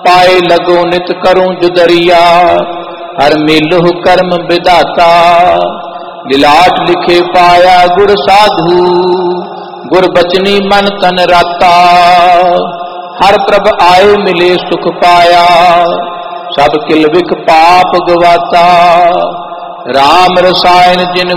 पाए लगो नित करूं जुदरिया, हर मेलुह कर्म विधाता। लिलाट लिखे पाया गुर साधु, गुर बचनी मन तन राता। हर प्रभ आए मिले सुख पाया, सब किल बिख पाप गवाता। राम रसायन जिन